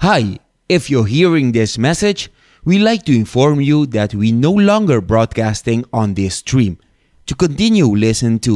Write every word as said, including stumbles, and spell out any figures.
Hi, if you're hearing this message, we'd like to inform you that we no longer broadcasting on this stream. To continue listen to